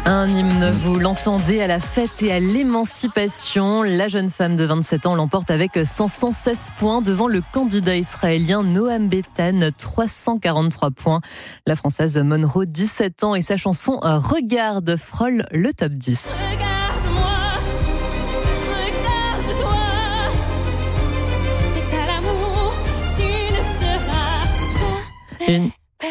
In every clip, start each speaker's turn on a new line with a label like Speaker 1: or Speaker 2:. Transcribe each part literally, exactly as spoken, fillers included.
Speaker 1: Un hymne, vous l'entendez, à la fête et à l'émancipation. La jeune femme de vingt-sept ans l'emporte avec cinq cent seize points devant le candidat israélien Noam Betan, trois cent quarante-trois points. La française Monroe, dix-sept ans, et sa chanson « Regarde » frôle le top dix. Une,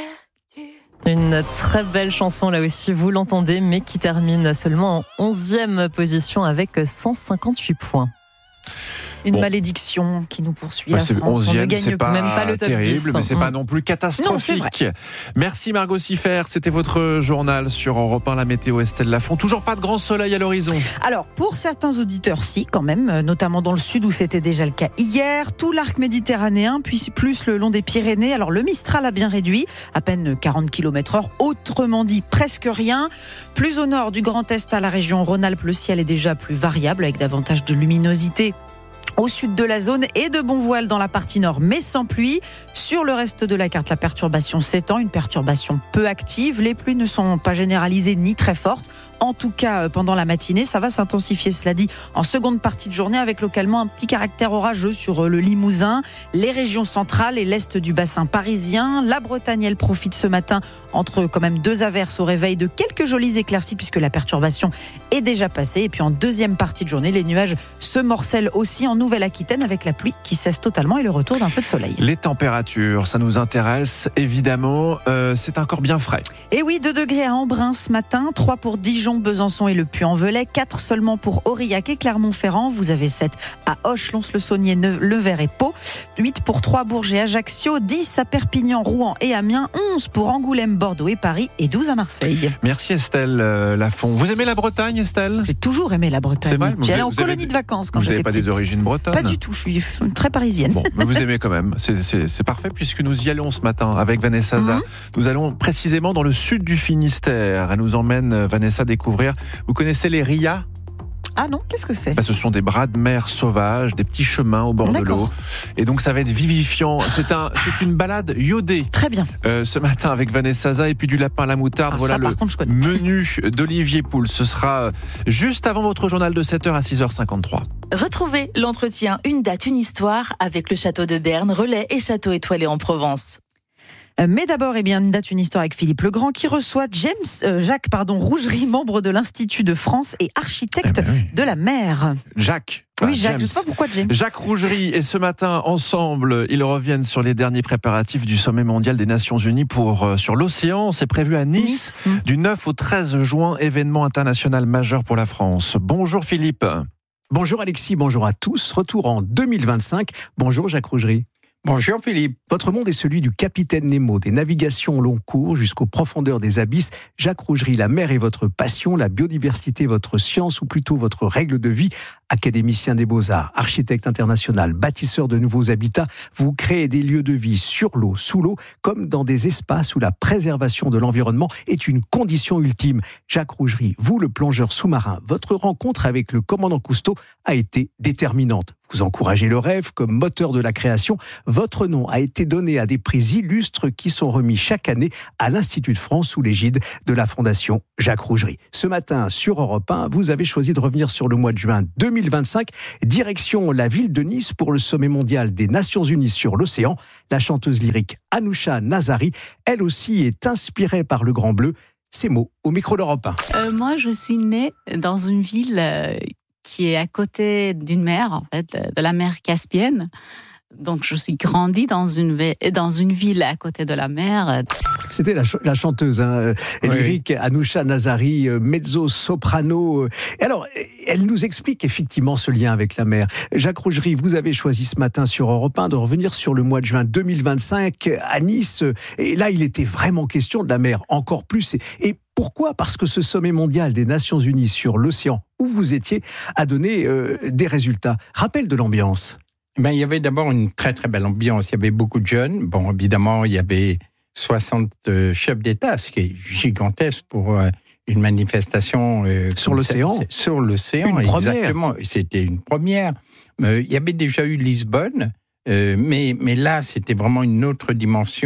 Speaker 1: une très belle chanson là aussi, vous l'entendez, mais qui termine seulement en onzième position avec cent cinquante-huit points. Une bon. malédiction qui nous poursuit
Speaker 2: bah,
Speaker 1: à France.
Speaker 2: onzième,
Speaker 1: On ne gagne
Speaker 2: c'est pas
Speaker 1: même pas le top
Speaker 2: terrible,
Speaker 1: dix.
Speaker 2: Mais c'est
Speaker 1: mmh.
Speaker 2: pas non plus catastrophique. Non, merci Margot Siffert, c'était votre journal sur Europe un, la météo Estelle Lafont. Toujours pas de grand soleil à l'horizon.
Speaker 3: Alors, pour certains auditeurs, si, quand même, notamment dans le sud où c'était déjà le cas hier. Tout l'arc méditerranéen, puis plus le long des Pyrénées. Alors, le Mistral a bien réduit, à peine quarante kilomètres heure. Autrement dit, presque rien. Plus au nord du Grand Est à la région Rhône-Alpes, le ciel est déjà plus variable avec davantage de luminosité au sud de la zone et de bon voile dans la partie nord, mais sans pluie. Sur le reste de la carte, la perturbation s'étend, une perturbation peu active. Les pluies ne sont pas généralisées ni très fortes. En tout cas, pendant la matinée, ça va s'intensifier, cela dit, en seconde partie de journée, avec localement un petit caractère orageux sur le Limousin, les régions centrales et l'est du bassin parisien. La Bretagne, elle profite ce matin entre quand même deux averses au réveil de quelques jolies éclaircies, puisque la perturbation est déjà passée. Et puis en deuxième partie de journée, les nuages se morcellent aussi en Nouvelle-Aquitaine, avec la pluie qui cesse totalement et le retour d'un peu de soleil.
Speaker 2: Les températures, ça nous intéresse évidemment. Euh, c'est encore bien frais.
Speaker 3: Et oui, deux degrés à Embrun ce matin, trois pour Dijon, Besançon et le Puy-en-Velay, quatre seulement pour Aurillac et Clermont-Ferrand. Vous avez sept à Auch, Lons-le-Saunier, Nevers et Pau, huit pour Troyes, Bourges et Ajaccio, dix à Perpignan, Rouen et Amiens, onze pour Angoulême, Bordeaux et Paris et douze à Marseille.
Speaker 2: Merci Estelle euh, Lafont. Vous aimez la Bretagne, Estelle ?
Speaker 3: J'ai toujours aimé la Bretagne.
Speaker 2: C'est vrai,
Speaker 3: J'allais
Speaker 2: vous
Speaker 3: en
Speaker 2: avez,
Speaker 3: colonie de vacances quand
Speaker 2: vous
Speaker 3: j'étais petite.
Speaker 2: Vous n'avez pas des origines bretonnes ?
Speaker 3: Pas du tout, je suis très parisienne.
Speaker 2: Bon, mais vous aimez quand même, c'est, c'est, c'est parfait puisque nous y allons ce matin avec Vanessa Zah. Mm-hmm. Nous allons précisément dans le sud du Finistère. Elle nous emmène, Vanessa, découvrir. Vous connaissez les rias ?
Speaker 3: Ah non, qu'est-ce que c'est ?
Speaker 2: Bah, ce sont des bras de mer sauvages, des petits chemins au bord
Speaker 3: D'accord.
Speaker 2: de l'eau. Et donc ça va être vivifiant. C'est, un, c'est une balade iodée.
Speaker 3: Très bien.
Speaker 2: Euh, ce matin avec Vanessa Zah et puis du lapin à la moutarde.
Speaker 3: Alors
Speaker 2: voilà
Speaker 3: ça,
Speaker 2: le
Speaker 3: par contre, je connais.
Speaker 2: menu d'Olivier Pouls. Ce sera juste avant votre journal de sept heures à six heures cinquante-trois.
Speaker 4: Retrouvez l'entretien Une date, une histoire avec le château de Berne, Relais et château étoilé en Provence.
Speaker 3: Mais d'abord, eh bien, une date, une histoire avec Philippe Legrand qui reçoit James, euh, Jacques pardon, Rougerie, membre de l'Institut de France et architecte
Speaker 2: eh ben oui.
Speaker 3: de la mer.
Speaker 2: Jacques.
Speaker 3: Oui, Jacques,
Speaker 2: James.
Speaker 3: je ne sais pas pourquoi James.
Speaker 2: Jacques Rougerie, et ce matin, ensemble, ils reviennent sur les derniers préparatifs du sommet mondial des Nations Unies pour, euh, sur l'océan. C'est prévu à Nice, nice, du neuf au treize juin, événement international majeur pour la France. Bonjour Philippe.
Speaker 5: Bonjour Alexis, bonjour à tous. Retour en deux mille vingt-cinq. Bonjour Jacques Rougerie.
Speaker 6: Bonjour Philippe.
Speaker 5: Votre monde est celui du capitaine Nemo, des navigations au long cours jusqu'aux profondeurs des abysses. Jacques Rougerie, la mer est votre passion, la biodiversité votre science, ou plutôt votre règle de vie. Académicien des Beaux-Arts, architecte international, bâtisseur de nouveaux habitats, vous créez des lieux de vie sur l'eau, sous l'eau, comme dans des espaces où la préservation de l'environnement est une condition ultime. Jacques Rougerie, vous le plongeur sous-marin, votre rencontre avec le commandant Cousteau a été déterminante. Vous encouragez le rêve comme moteur de la création. Votre nom a été donné à des prix illustres qui sont remis chaque année à l'Institut de France sous l'égide de la Fondation Jacques Rougerie. Ce matin, sur Europe un, vous avez choisi de revenir sur le mois de juin deux mille vingt-cinq. Direction la ville de Nice pour le sommet mondial des Nations Unies sur l'océan. La chanteuse lyrique Anoucha Nazari, elle aussi, est inspirée par le Grand Bleu. Ces mots au micro d'Europe un.
Speaker 7: Euh, moi, je suis née dans une ville euh, qui est à côté d'une mer, en fait, de la mer Caspienne. Donc, je suis grandie dans une, dans une ville à côté de la mer.
Speaker 5: C'était la, ch- la chanteuse hein, oui. lyrique Anoucha Nazari, mezzo-soprano. Et alors, elle nous explique effectivement ce lien avec la mer. Jacques Rougerie, vous avez choisi ce matin sur Europe un de revenir sur le mois de juin deux mille vingt-cinq à Nice. Et là, il était vraiment question de la mer, encore plus. Et, et pourquoi ? Parce que ce sommet mondial des Nations Unies sur l'océan, où vous étiez, a donné euh, des résultats. Rappel de l'ambiance.
Speaker 6: Ben, il y avait d'abord une très très belle ambiance. Il y avait beaucoup de jeunes. Bon, évidemment, il y avait soixante euh, chefs d'État, ce qui est gigantesque pour euh, une manifestation euh,
Speaker 5: sur l'océan.
Speaker 6: C'est, c'est, sur l'océan,
Speaker 5: une première.
Speaker 6: Exactement. C'était une première. Euh, il y avait déjà eu Lisbonne, euh, mais mais là, c'était vraiment une autre dimension.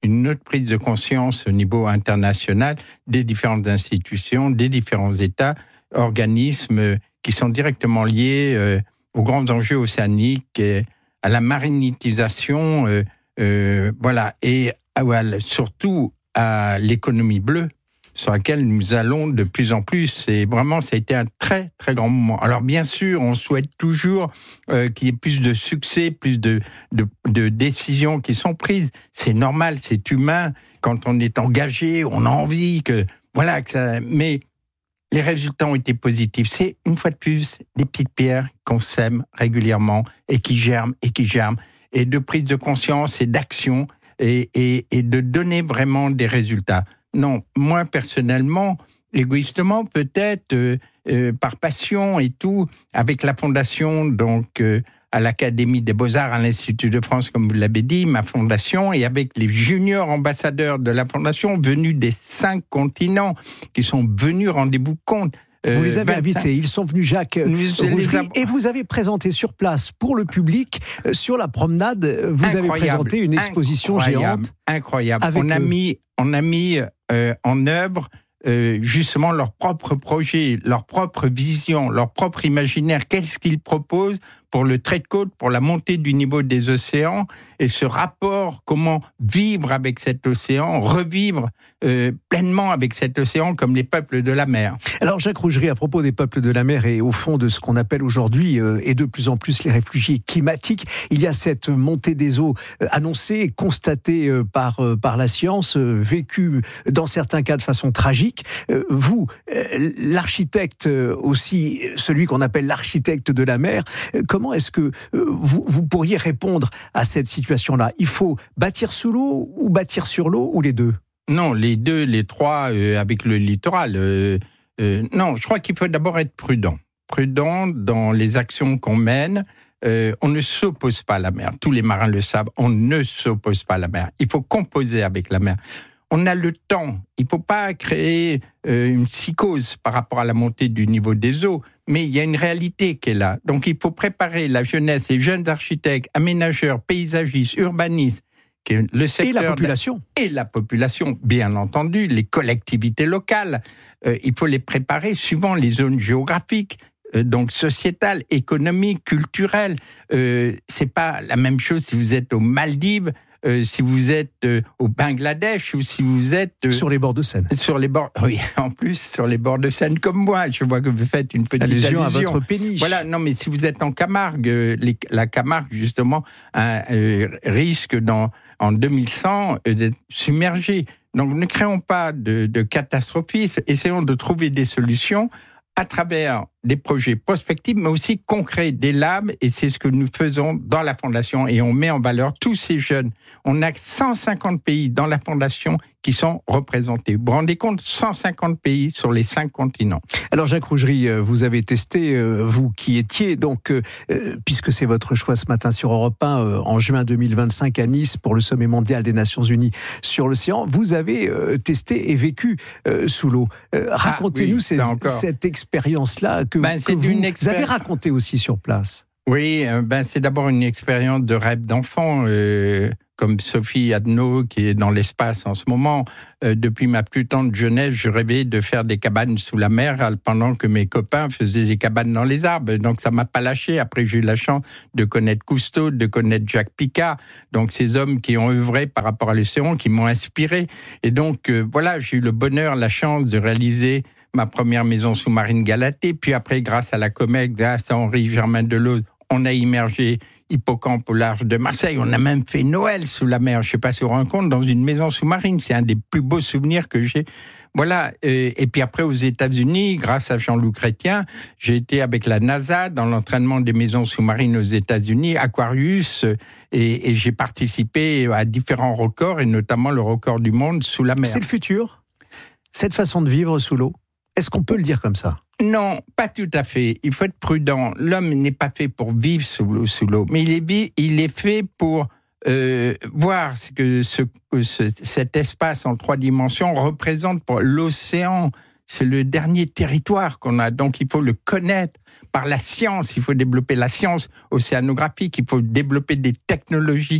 Speaker 6: une autre prise de conscience au niveau international des différentes institutions, des différents États, organismes qui sont directement liés euh, aux grands enjeux océaniques, et à la marinisation, euh, euh, voilà, et à, à, surtout à l'économie bleue, sur laquelle nous allons de plus en plus. Et vraiment, ça a été un très, très grand moment. Alors, bien sûr, on souhaite toujours euh, qu'il y ait plus de succès, plus de, de, de décisions qui sont prises. C'est normal, c'est humain. Quand on est engagé, on a envie que... Voilà, que ça... Mais les résultats ont été positifs. C'est, une fois de plus, des petites pierres qu'on sème régulièrement et qui germent et qui germent. Et de prise de conscience et d'action et, et, et de donner vraiment des résultats. Non, moi personnellement, égoïstement peut-être, euh, euh, par passion et tout, avec la fondation, donc euh, à l'Académie des Beaux-Arts, à l'Institut de France, comme vous l'avez dit, ma fondation, et avec les juniors ambassadeurs de la fondation venus des cinq continents, qui sont venus, rendez-vous compte.
Speaker 5: Vous les avez vingt-cinq invités, ils sont venus, Jacques Rougerie, av- et vous avez présenté sur place, pour le public, sur la promenade, vous incroyable, avez présenté une exposition
Speaker 6: incroyable,
Speaker 5: géante.
Speaker 6: Incroyable, on a, mis, on a mis euh, en œuvre euh, justement leur propre projet, leur propre vision, leur propre imaginaire, qu'est-ce qu'ils proposent pour le trait de côte, pour la montée du niveau des océans, et ce rapport, comment vivre avec cet océan, revivre euh, pleinement avec cet océan comme les peuples de la mer.
Speaker 5: Alors Jacques Rougerie, à propos des peuples de la mer et au fond de ce qu'on appelle aujourd'hui euh, et de plus en plus les réfugiés climatiques, il y a cette montée des eaux euh, annoncée, constatée euh, par, euh, par la science, euh, vécue dans certains cas de façon tragique. Euh, vous, euh, l'architecte euh, aussi, celui qu'on appelle l'architecte de la mer, euh, comment Comment est-ce que euh, vous, vous pourriez répondre à cette situation-là ? Il faut bâtir sous l'eau ou bâtir sur l'eau ou les deux ?
Speaker 6: Non, les deux, les trois, euh, avec le littoral. Euh, euh, non, je crois qu'il faut d'abord être prudent. Prudent dans les actions qu'on mène. Euh, on ne s'oppose pas à la mer. Tous les marins le savent, on ne s'oppose pas à la mer. Il faut composer avec la mer. On a le temps. Il ne faut pas créer euh, une psychose par rapport à la montée du niveau des eaux, mais il y a une réalité qui est là. Donc il faut préparer la jeunesse et jeunes architectes, aménageurs, paysagistes, urbanistes, qui est le secteur
Speaker 5: et la population.
Speaker 6: De, et la population, bien entendu, les collectivités locales. Euh, il faut les préparer suivant les zones géographiques. Euh, donc sociétales, économiques, culturelles. Euh, c'est pas la même chose si vous êtes aux Maldives. Euh, si vous êtes euh, au Bangladesh ou si vous êtes...
Speaker 5: Euh, sur les bords de Seine.
Speaker 6: Sur les bords, oui, en plus, sur les bords de Seine comme moi. Je vois que vous faites une petite allusion.
Speaker 5: allusion à votre péniche.
Speaker 6: Voilà, non, mais si vous êtes en Camargue, euh, les, la Camargue, justement, hein, euh, risque dans, en deux mille cent euh, d'être submergée. Donc, ne créons pas de, de catastrophisme. Essayons de trouver des solutions à travers des projets prospectifs, mais aussi concrets, des labs, et c'est ce que nous faisons dans la Fondation, et on met en valeur tous ces jeunes. On a cent cinquante pays dans la Fondation qui sont représentés. Vous vous rendez compte, cent cinquante pays sur les cinq continents.
Speaker 5: Alors Jacques Rougerie, vous avez testé, vous qui étiez, donc, euh, puisque c'est votre choix ce matin sur Europe un, euh, en juin deux mille vingt-cinq à Nice, pour le sommet mondial des Nations Unies sur l'océan, vous avez euh, testé et vécu euh, sous l'eau. Euh, racontez-nous ah, oui, ces, cette expérience-là que, ben, que vous expéri- avez racontée aussi sur place.
Speaker 6: Oui, ben, c'est d'abord une expérience de rêve d'enfant, euh, comme Sophie Adno, qui est dans l'espace en ce moment. Euh, depuis ma plus tendre jeunesse, je rêvais de faire des cabanes sous la mer, pendant que mes copains faisaient des cabanes dans les arbres. Donc ça m'a pas lâché. Après, j'ai eu la chance de connaître Cousteau, de connaître Jacques Picard. Donc ces hommes qui ont œuvré par rapport à l'océan, qui m'ont inspiré. Et donc, euh, voilà, j'ai eu le bonheur, la chance de réaliser ma première maison sous-marine Galatée. Puis après, grâce à la Comète, grâce à Henri Germain Deleuze, on a immergé Hippocampe au large de Marseille. On a même fait Noël sous la mer. Je ne sais pas si vous vous rendez compte, dans une maison sous-marine. C'est un des plus beaux souvenirs que j'ai. Voilà. Et puis après, aux États-Unis, grâce à Jean-Loup Chrétien, j'ai été avec la NASA dans l'entraînement des maisons sous-marines aux États-Unis, Aquarius, et, et j'ai participé à différents records, et notamment le record du monde sous la mer.
Speaker 5: C'est le futur, cette façon de vivre sous l'eau. Est-ce qu'on peut le dire comme ça ?
Speaker 6: Non, pas tout à fait. Il faut être prudent. L'homme n'est pas fait pour vivre sous l'eau, sous l'eau, mais il est, il est fait pour euh, voir ce que ce, ce, cet espace en trois dimensions représente pour l'océan. C'est le dernier territoire qu'on a, donc il faut le connaître par la science. Il faut développer la science océanographique, il faut développer des technologies qui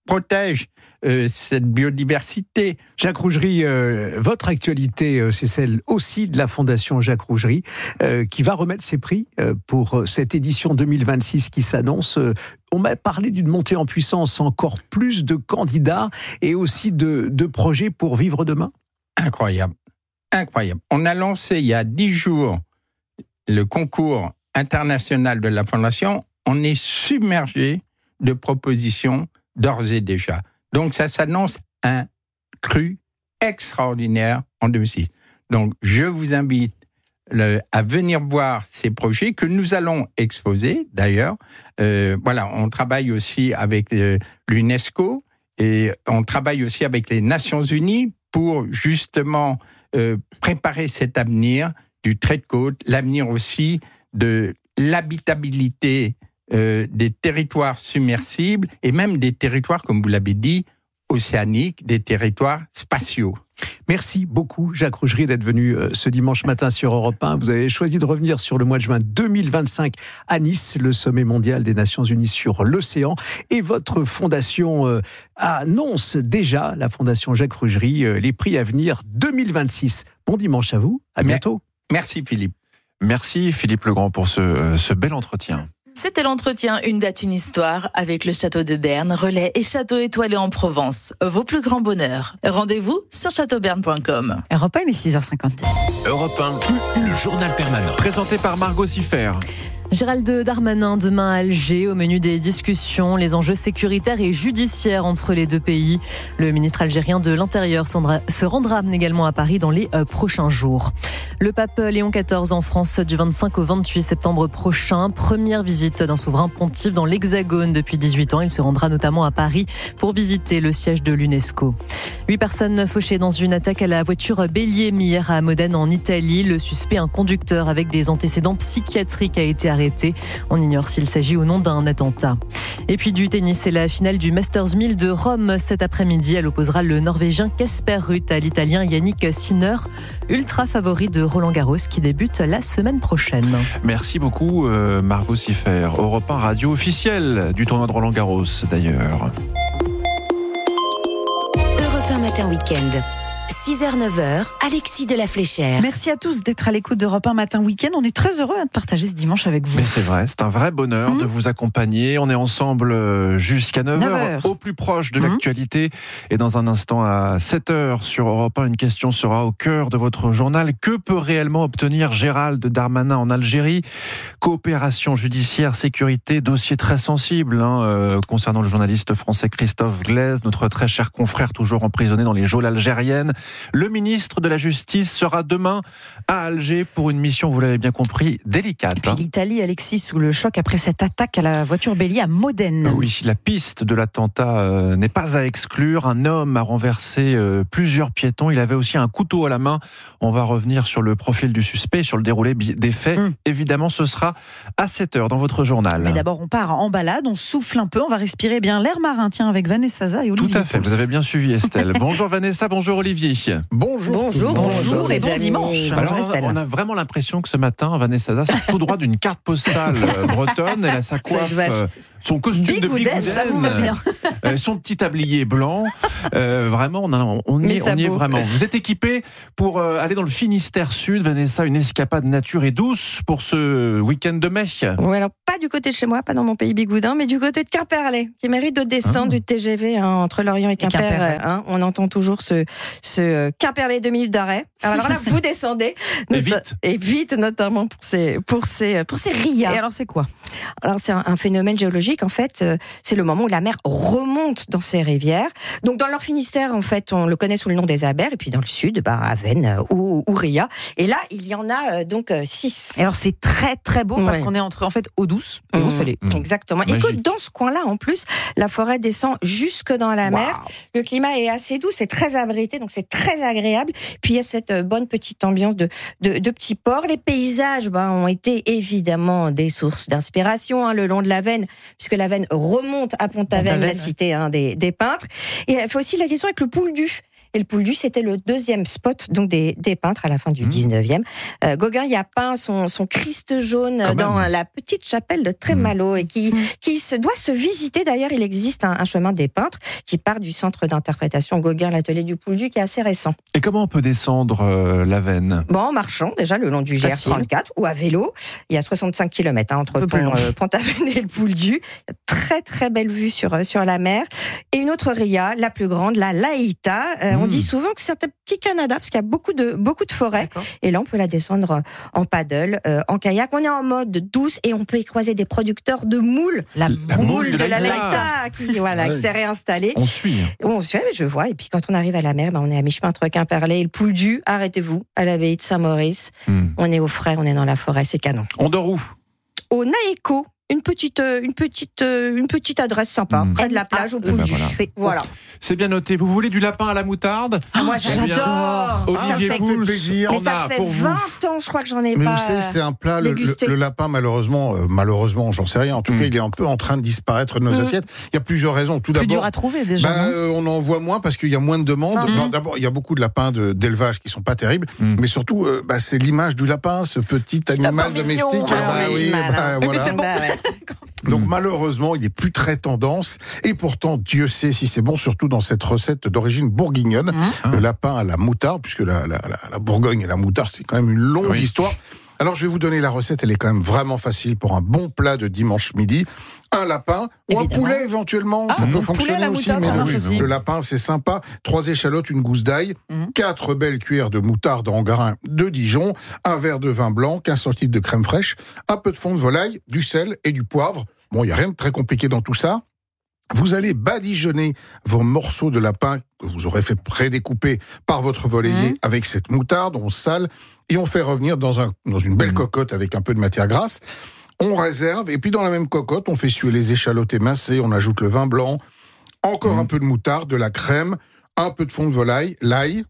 Speaker 6: protège euh, cette biodiversité.
Speaker 5: Jacques Rougerie, euh, votre actualité, euh, c'est celle aussi de la Fondation Jacques Rougerie, euh, qui va remettre ses prix euh, pour euh, cette édition deux mille vingt-six qui s'annonce. Euh, on m'a parlé d'une montée en puissance, encore plus de candidats et aussi de, de projets pour vivre demain.
Speaker 6: Incroyable, incroyable. On a lancé il y a dix jours le concours international de la Fondation. On est submergé de propositions d'ores et déjà. Donc, ça s'annonce un cru extraordinaire en deux mille six. Donc, je vous invite le, à venir voir ces projets que nous allons exposer, d'ailleurs. Euh, voilà, on travaille aussi avec euh, l'UNESCO et on travaille aussi avec les Nations Unies pour justement euh, préparer cet avenir du trait de côte, l'avenir aussi de l'habitabilité Euh, des territoires submersibles et même des territoires, comme vous l'avez dit, océaniques, des territoires spatiaux.
Speaker 5: Merci beaucoup, Jacques Rougerie, d'être venu euh, ce dimanche matin sur Europe un. Vous avez choisi de revenir sur le mois de juin deux mille vingt-cinq à Nice, le sommet mondial des Nations Unies sur l'océan. Et votre fondation euh, annonce déjà, la Fondation Jacques Rougerie, euh, les prix à venir deux mille vingt-six. Bon dimanche à vous, à bientôt.
Speaker 6: Merci Philippe.
Speaker 2: Merci Philippe Legrand pour ce, euh, ce bel entretien.
Speaker 4: C'était l'entretien Une date, une histoire avec le château de Berne, Relais et château étoilé en Provence. Vos plus grands bonheurs. Rendez-vous sur château berne point com.
Speaker 3: Europe un, il est six heures cinquante.
Speaker 8: Europe un, le journal permanent.
Speaker 2: Présenté par Margot Siffer.
Speaker 1: Gérald Darmanin demain à Alger, au menu des discussions, les enjeux sécuritaires et judiciaires entre les deux pays. Le ministre algérien de l'Intérieur se rendra également à Paris dans les prochains jours. Le pape Léon quatorze en France du vingt-cinq au vingt-huit septembre prochain. Première visite d'un souverain pontife dans l'Hexagone depuis dix-huit ans. Il se rendra notamment à Paris pour visiter le siège de l'UNESCO. Huit personnes fauchées dans une attaque à la voiture bélier hier à Modène en Italie. Le suspect, un conducteur avec des antécédents psychiatriques, a été arrêté. On ignore s'il s'agit ou non d'un attentat. Et puis du tennis, c'est la finale du Masters mille de Rome cet après-midi. Elle opposera le Norvégien Casper Ruud à l'Italien Yannick Sinner, ultra favori de Roland Garros qui débute la semaine prochaine.
Speaker 2: Merci beaucoup euh, Margot Siffer. Europe un radio officielle du tournoi de Roland Garros d'ailleurs.
Speaker 9: Europe un matin week-end. six heures neuf heures, Alexis de la Fléchère.
Speaker 3: Merci à tous d'être à l'écoute d'Europe un matin week-end. On est très heureux de partager ce dimanche avec vous.
Speaker 2: Mais c'est vrai, c'est un vrai bonheur mmh. de vous accompagner. On est ensemble jusqu'à neuf heures, au plus proche de mmh. l'actualité. Et dans un instant, à sept heures sur Europe un, une question sera au cœur de votre journal. Que peut réellement obtenir Gérald Darmanin en Algérie ? Coopération judiciaire, sécurité, dossier très sensible hein, euh, concernant le journaliste français Christophe Glaise, notre très cher confrère toujours emprisonné dans les geôles algériennes. Le ministre de la Justice sera demain à Alger pour une mission, vous l'avez bien compris, délicate.
Speaker 3: Et puis l'Italie, Alexis, sous le choc après cette attaque à la voiture bélier à Modène.
Speaker 2: Oui, la piste de l'attentat euh, n'est pas à exclure. Un homme a renversé euh, plusieurs piétons. Il avait aussi un couteau à la main. On va revenir sur le profil du suspect, sur le déroulé des faits. Mmh. Évidemment, ce sera à sept heures dans votre journal.
Speaker 3: Mais d'abord, on part en balade, on souffle un peu, on va respirer bien l'air marin. Tiens, avec Vanessa Zaza et Olivier.
Speaker 2: Tout à fait,
Speaker 3: Pouls.
Speaker 2: Vous avez bien suivi Estelle. Bonjour Vanessa, bonjour Olivier.
Speaker 5: Bonjour.
Speaker 3: Bonjour, bonjour et bon dimanche.
Speaker 2: Alors, on, a, on a vraiment l'impression que ce matin, Vanessa Zaza sort tout droit d'une carte postale euh, bretonne. Elle a sa coiffe, euh, son costume de bigoudène,
Speaker 3: ça vous va bien.
Speaker 2: Euh, son petit tablier blanc. Euh, vraiment, on, a, on, y, on y est vraiment. Vous êtes équipée pour euh, aller dans le Finistère Sud. Vanessa, une escapade nature et douce pour ce week-end de mai.
Speaker 10: Oui, alors pas du côté de chez moi, pas dans mon pays bigoudin, mais du côté de Quimperlé, qui mérite de descendre ah. du T G V hein, entre Lorient et Quimper. Et Quimper ouais. hein, on entend toujours ce, ce Quimperlé deux minutes d'arrêt. Alors là, vous descendez.
Speaker 2: Et vite.
Speaker 10: Et vite, notamment pour ces, pour ces, pour ces rias.
Speaker 3: Et alors, c'est quoi ?
Speaker 10: Alors, c'est un, un phénomène géologique. En fait, euh, c'est le moment où la mer remonte dans ces rivières. Donc, dans leur Finistère, en fait, on le connaît sous le nom des Abers. Et puis, dans le sud, bah, Avesnes euh, ou, ou Ria. Et là, il y en a euh, donc euh, six.
Speaker 3: Et alors, c'est très, très beau ouais. parce qu'on est entre, en fait, eau douce et
Speaker 10: mmh.
Speaker 3: eau salée.
Speaker 10: Mmh. Exactement. Magique. Écoute, dans ce coin-là, en plus, la forêt descend jusque dans la wow. mer. Le climat est assez doux, c'est très abrité, donc c'est très agréable. Puis, il y a cette bonne petite ambiance de, de, de petits ports. Les paysages bah, ont été évidemment des sources d'inspiration hein, le long de la Veine, puisque la Veine remonte à Pont-Aven, la cité hein, des, des peintres. Et il faut aussi la liaison avec le Pouldu. Et le Pouldu, c'était le deuxième spot donc des, des peintres à la fin du mmh. dix-neuvième. Euh, Gauguin y a peint son, son Christ jaune Quand dans même. la petite chapelle de Trémalo mmh. et qui, qui se, doit se visiter. D'ailleurs, il existe un, un chemin des peintres qui part du centre d'interprétation Gauguin, l'atelier du Pouldu, qui est assez récent.
Speaker 2: Et comment on peut descendre euh, la Veine ?
Speaker 10: Bon, en marchant, déjà, le long du G R trente-quatre ou à vélo. Il y a soixante-cinq kilomètres hein, entre Pont, euh, Pont-Aven et le Pouldu. Très, très belle vue sur, sur la mer. Et une autre ria, la plus grande, la Laïta. Euh, mmh. On dit souvent que c'est un petit Canada parce qu'il y a beaucoup de, beaucoup de forêts. D'accord. Et là, on peut la descendre en paddle, euh, en kayak. On est en mode douce et on peut y croiser des producteurs de moules.
Speaker 2: La, la moule, moule de, de la Laïta
Speaker 10: qui, voilà, ouais. qui s'est réinstallée.
Speaker 2: On suit.
Speaker 10: On suit, mais je vois. Et puis quand on arrive à la mer, ben, on est à mi-chemin entre Quimperlé et le Pouldu. Arrêtez-vous, à l'abbaye de Saint-Maurice. Mmh. On est au frais, on est dans la forêt, c'est canon.
Speaker 2: On dort où ?
Speaker 10: Au Naéco. Une petite, une petite, une petite adresse sympa, mmh. près de la plage, au Pouldu. Ben voilà. C'est, voilà.
Speaker 2: C'est bien noté. Vous voulez du lapin à la moutarde ?
Speaker 10: Ah, moi, j'adore.
Speaker 2: Olivier
Speaker 10: ça
Speaker 2: Pouls,
Speaker 10: plaisir. Mais ça fait vingt ans, je crois que j'en ai
Speaker 11: mais
Speaker 10: pas.
Speaker 11: Mais vous savez, c'est un plat. Le, le, le lapin, malheureusement, euh, malheureusement, j'en sais rien. En tout mmh. cas, il est un peu en train de disparaître de nos mmh. assiettes. Il y a plusieurs raisons. Tout
Speaker 3: Plus
Speaker 10: d'abord,
Speaker 3: dur à trouver déjà.
Speaker 11: Bah, euh, on en voit moins parce qu'il y a moins de demandes. Mmh. Non, d'abord, il y a beaucoup de lapins de, d'élevage qui sont pas terribles, mmh. mais surtout, euh, bah, c'est l'image du lapin, ce petit animal domestique.
Speaker 10: Ah, bah, oui, bah,
Speaker 3: oui, voilà. Bon.
Speaker 11: Donc malheureusement, il n'est plus très tendance. Et pourtant, Dieu sait si c'est bon, surtout dans cette recette d'origine bourguignonne. Mmh. Le lapin à la moutarde, puisque la, la, la, la Bourgogne et la moutarde, c'est quand même une longue oui. histoire. Alors je vais vous donner la recette, elle est quand même vraiment facile pour un bon plat de dimanche midi. Un lapin, évidemment. Ou un poulet éventuellement, ah, ça peut fonctionner aussi, mais le, oui, aussi. le lapin c'est sympa. Trois échalotes, une gousse d'ail, mmh. quatre belles cuillères de moutarde en grains de Dijon, un verre de vin blanc, quinze centilitres de crème fraîche, un peu de fond de volaille, du sel et du poivre. Bon, il n'y a rien de très compliqué dans tout ça. Vous allez badigeonner vos morceaux de lapin que vous aurez fait prédécouper par votre volailler mmh. avec cette moutarde, on sale et on fait revenir dans, un, dans une belle mmh. cocotte avec un peu de matière grasse. On réserve et puis dans la même cocotte, on fait suer les échalotes émincées, on ajoute le vin blanc, encore mmh. un peu de moutarde, de la crème, un peu de fond de volaille, l'ail.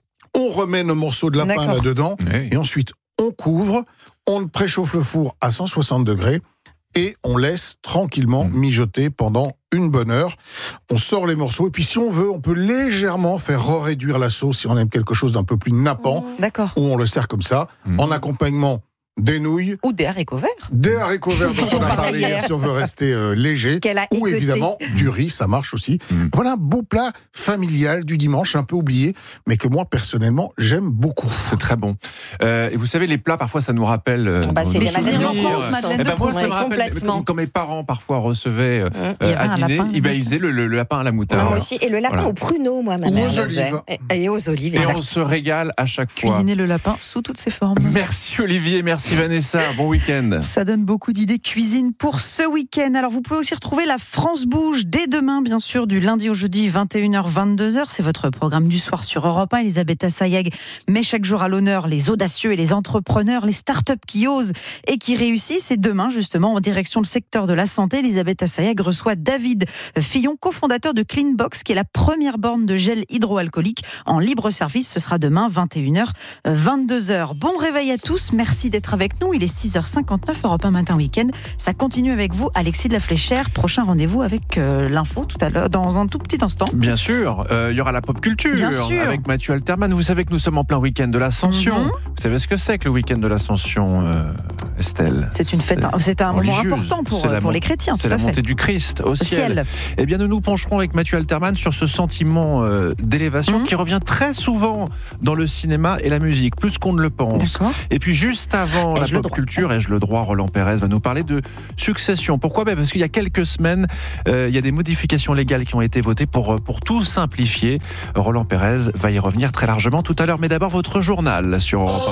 Speaker 11: On remet nos morceaux de lapin D'accord. là-dedans oui. et ensuite on couvre, on préchauffe le four à cent soixante degrés. Et on laisse tranquillement mmh. mijoter pendant une bonne heure. On sort les morceaux et puis si on veut, on peut légèrement faire réduire la sauce si on aime quelque chose d'un peu plus nappant.
Speaker 3: Mmh. D'accord.
Speaker 11: Ou on le sert comme ça, mmh. en accompagnement des nouilles.
Speaker 3: Ou des haricots verts.
Speaker 11: Des haricots verts dont on a parlé hier si on veut rester euh, léger. Ou évidemment du riz, ça marche aussi. Mmh. Voilà un beau plat familial du dimanche, un peu oublié, mais que moi personnellement j'aime beaucoup.
Speaker 2: C'est très bon. Euh, et vous savez, les plats parfois ça nous rappelle. Euh,
Speaker 10: bah, c'est des madeleines de Proust.
Speaker 2: Eh ben, moi ça me rappelle quand, quand mes parents parfois recevaient euh, euh, à dîner, ils faisaient le, le, le lapin à la moutarde.
Speaker 10: Moi aussi, et le lapin voilà. au pruneau, moi ma
Speaker 11: mère.
Speaker 10: Ou aux olives. Et, et aux olives.
Speaker 2: Et exactement. On se régale à chaque fois.
Speaker 3: Cuisiner le lapin sous toutes ses formes.
Speaker 2: Merci Olivier, merci. Vanessa, bon week-end.
Speaker 3: Ça donne beaucoup d'idées cuisine pour ce week-end. Alors vous pouvez aussi retrouver la France Bouge dès demain, bien sûr, du lundi au jeudi, vingt et une heures, vingt-deux heures. C'est votre programme du soir sur Europe un. Elisabeth Assayag met chaque jour à l'honneur les audacieux et les entrepreneurs, les startups qui osent et qui réussissent. Et demain, justement, en direction le secteur de la santé, Elisabeth Assayag reçoit David Fillon, cofondateur de Cleanbox, qui est la première borne de gel hydroalcoolique en libre service. Ce sera demain, vingt et une heures, vingt-deux heures. Bon réveil à tous. Merci d'être avec nous. Il est six heures cinquante-neuf, Europe un matin week-end. Ça continue avec vous, Alexis de la Fléchère. Prochain rendez-vous avec euh, l'info tout à l'heure, dans un tout petit instant.
Speaker 2: Bien sûr, il euh, y aura la pop culture
Speaker 3: Bien sûr.
Speaker 2: avec Mathieu Alterman. Vous savez que nous sommes en plein week-end de l'Ascension. Mm-hmm. Vous savez ce que c'est que le week-end de l'Ascension, euh, Estelle?
Speaker 3: C'est une fête, c'est, c'est un moment important pour, pour
Speaker 2: mon-
Speaker 3: les chrétiens.
Speaker 2: C'est la montée du Christ au, au ciel. ciel. Eh bien, nous nous pencherons avec Mathieu Alterman sur ce sentiment euh, d'élévation mm-hmm. qui revient très souvent dans le cinéma et la musique, plus qu'on ne le pense.
Speaker 3: D'accord.
Speaker 2: Et puis juste avant
Speaker 3: Ai-je
Speaker 2: la
Speaker 3: le
Speaker 2: pop
Speaker 3: droit
Speaker 2: culture, ai-je le droit, Roland Pérez va nous parler de succession. Pourquoi? Ben parce qu'il y a quelques semaines, euh, il y a des modifications légales qui ont été votées pour, pour tout simplifier. Roland Pérez va y revenir très largement tout à l'heure. Mais d'abord, votre journal sur Europe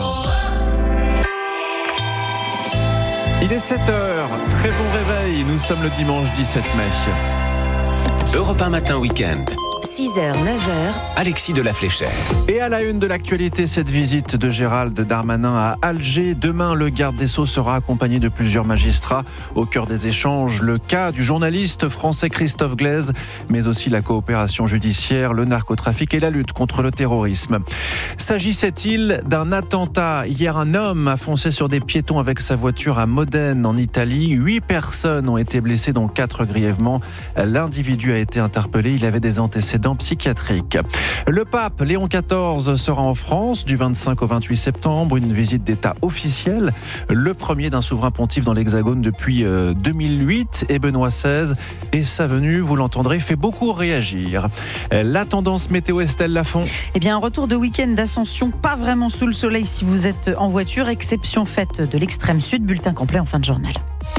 Speaker 2: un. Il est sept heures. Très bon réveil. Nous sommes le dimanche dix-sept mai.
Speaker 8: Europe un matin week-end.
Speaker 9: six heures, neuf heures.
Speaker 8: Alexis de la Fléchère.
Speaker 2: Et à la une de l'actualité, cette visite de Gérald Darmanin à Alger. Demain, le garde des Sceaux sera accompagné de plusieurs magistrats. Au cœur des échanges, le cas du journaliste français Christophe Glaise, mais aussi la coopération judiciaire, le narcotrafic et la lutte contre le terrorisme. S'agissait-il d'un attentat? Hier, un homme a foncé sur des piétons avec sa voiture à Modène, en Italie. Huit personnes ont été blessées, dont quatre grièvement. L'individu a été interpellé. Il avait des antécédents antécédents psychiatriques. Le pape Léon quatorze sera en France du vingt-cinq au vingt-huit septembre, une visite d'État officielle, le premier d'un souverain pontife dans l'Hexagone depuis deux mille huit, et Benoît seize. Et sa venue, vous l'entendrez, fait beaucoup réagir. La tendance météo, Estelle Lafont.
Speaker 3: Eh bien, un retour de week-end d'ascension, pas vraiment sous le soleil si vous êtes en voiture, exception faite de l'extrême sud. Bulletin complet en fin de journal.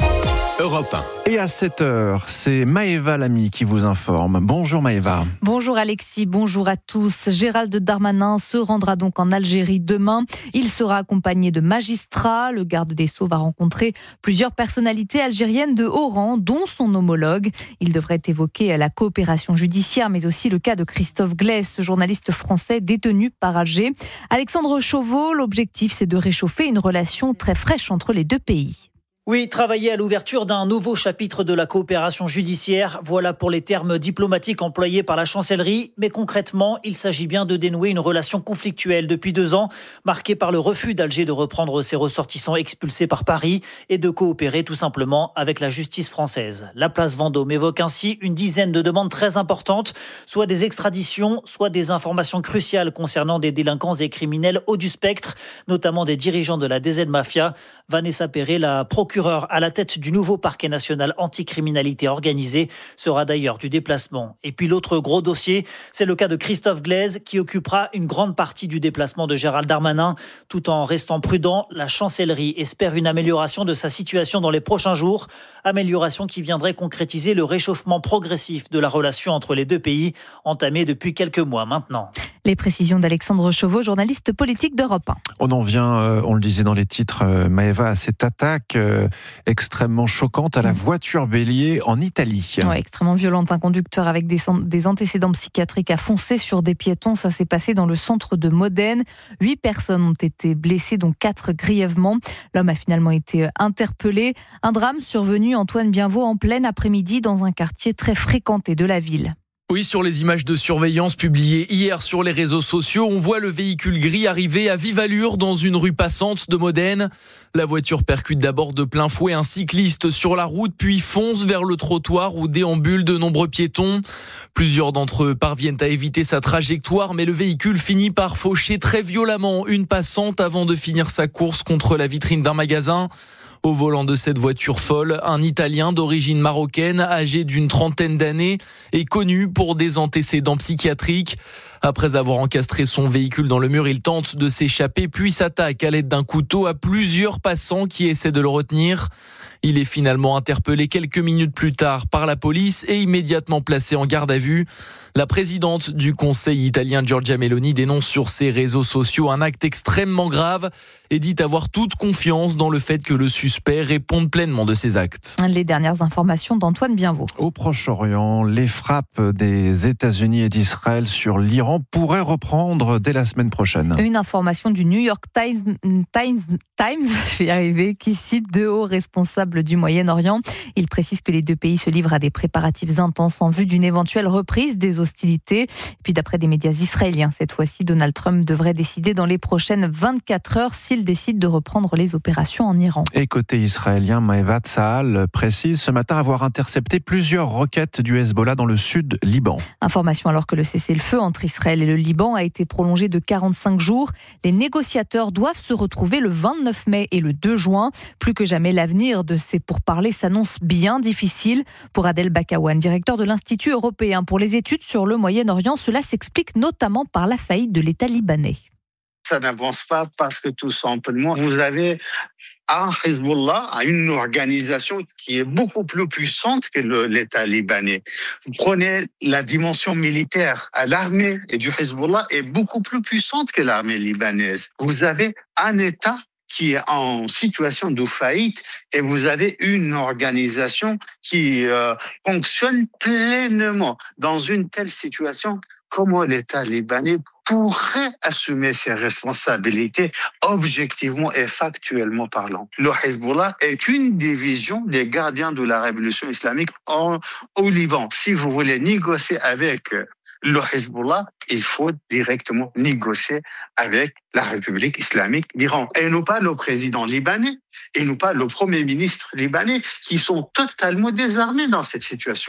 Speaker 8: Europe un.
Speaker 2: Et à sept heures, c'est Maëva Lamy qui vous informe. Bonjour Maëva.
Speaker 1: Bonjour Alexis, bonjour à tous. Gérald Darmanin se rendra donc en Algérie demain. Il sera accompagné de magistrats. Le garde des Sceaux va rencontrer plusieurs personnalités algériennes de haut rang, dont son homologue. Il devrait évoquer la coopération judiciaire, mais aussi le cas de Christophe Glaise, ce journaliste français détenu par Alger. Alexandre Chauveau, l'objectif c'est de réchauffer une relation très fraîche entre les deux pays.
Speaker 12: Oui, travailler à l'ouverture d'un nouveau chapitre de la coopération judiciaire, voilà pour les termes diplomatiques employés par la chancellerie. Mais concrètement, il s'agit bien de dénouer une relation conflictuelle depuis deux ans, marquée par le refus d'Alger de reprendre ses ressortissants expulsés par Paris et de coopérer tout simplement avec la justice française. La place Vendôme évoque ainsi une dizaine de demandes très importantes, soit des extraditions, soit des informations cruciales concernant des délinquants et criminels hauts du spectre, notamment des dirigeants de la D Z Mafia. Vanessa Perret, la procureure à la tête du nouveau parquet national anticriminalité organisée, sera d'ailleurs du déplacement. Et puis l'autre gros dossier, c'est le cas de Christophe Glaise qui occupera une grande partie du déplacement de Gérald Darmanin. Tout en restant prudent, la chancellerie espère une amélioration de sa situation dans les prochains jours. Amélioration qui viendrait concrétiser le réchauffement progressif de la relation entre les deux pays, entamé depuis quelques mois maintenant.
Speaker 1: Les précisions d'Alexandre Chauveau, journaliste politique d'Europe un.
Speaker 2: On en vient, euh, on le disait dans les titres, euh, Maëva, à cette attaque euh, extrêmement choquante à la voiture bélier en Italie.
Speaker 1: Ouais, extrêmement violente. Un conducteur avec des, des antécédents psychiatriques a foncé sur des piétons. Ça s'est passé dans le centre de Modène. Huit personnes ont été blessées, dont quatre grièvement. L'homme a finalement été interpellé. Un drame survenu, Antoine Bienvaux, en plein après-midi dans un quartier très fréquenté de la ville.
Speaker 13: Oui, sur les images de surveillance publiées hier sur les réseaux sociaux, on voit le véhicule gris arriver à vive allure dans une rue passante de Modène. La voiture percute d'abord de plein fouet un cycliste sur la route, puis fonce vers le trottoir où déambulent de nombreux piétons. Plusieurs d'entre eux parviennent à éviter sa trajectoire, mais le véhicule finit par faucher très violemment une passante avant de finir sa course contre la vitrine d'un magasin. Au volant de cette voiture folle, un Italien d'origine marocaine, âgé d'une trentaine d'années, est connu pour des antécédents psychiatriques. Après avoir encastré son véhicule dans le mur, il tente de s'échapper, puis s'attaque à l'aide d'un couteau à plusieurs passants qui essaient de le retenir. Il est finalement interpellé quelques minutes plus tard par la police et immédiatement placé en garde à vue. La présidente du Conseil italien, Giorgia Meloni, dénonce sur ses réseaux sociaux un acte extrêmement grave et dit avoir toute confiance dans le fait que le suspect réponde pleinement de ses actes.
Speaker 1: Les dernières informations d'Antoine Bienvaux.
Speaker 2: Au Proche-Orient, les frappes des États-Unis et d'Israël sur l'Iran pourraient reprendre dès la semaine prochaine.
Speaker 1: Une information du New York Times, Times, Times je vais y arriver, qui cite deux hauts responsables du Moyen-Orient. Il précise que les deux pays se livrent à des préparatifs intenses en vue d'une éventuelle reprise des hostilités. Et puis d'après des médias israéliens, cette fois-ci, Donald Trump devrait décider dans les prochaines vingt-quatre heures s'il décide de reprendre les opérations en Iran.
Speaker 2: Et côté israélien, Maëva Tsahal précise ce matin avoir intercepté plusieurs roquettes du Hezbollah dans le sud Liban.
Speaker 1: Information alors que le cessez-le-feu entre Israël et le Liban a été prolongé de quarante-cinq jours. Les négociateurs doivent se retrouver le vingt-neuf mai et le deux juin. Plus que jamais, l'avenir de ces pourparlers s'annonce bien difficile. Pour Adel Bakawan, directeur de l'Institut européen pour les études sur le Moyen-Orient, cela s'explique notamment par la faillite de l'État libanais.
Speaker 14: Ça n'avance pas parce que tout simplement, vous avez un Hezbollah, une organisation qui est beaucoup plus puissante que le, l'État libanais. Vous prenez la dimension militaire, l'armée du Hezbollah est beaucoup plus puissante que l'armée libanaise. Vous avez un État qui est en situation de faillite et vous avez une organisation qui euh, fonctionne pleinement. Dans une telle situation, comment l'État libanais pourrait assumer ses responsabilités objectivement et factuellement parlant? Le Hezbollah est une division des gardiens de la révolution islamique en, au Liban. Si vous voulez négocier avec le Hezbollah, il faut directement négocier avec la République islamique d'Iran. Et non pas le président libanais, et non pas le premier ministre libanais, qui sont totalement désarmés dans cette situation.